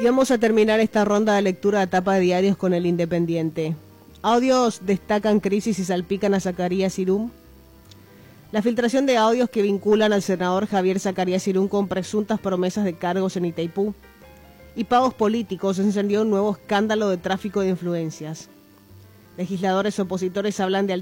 Y vamos a terminar esta ronda de lectura de tapa de diarios con El Independiente. Audios destacan crisis y salpican a Zacarías Irún. La filtración de audios que vinculan al senador Javier Zacarías Irún con presuntas promesas de cargos en Itaipú y pagos políticos encendió un nuevo escándalo de tráfico de influencias. Legisladores opositores hablan de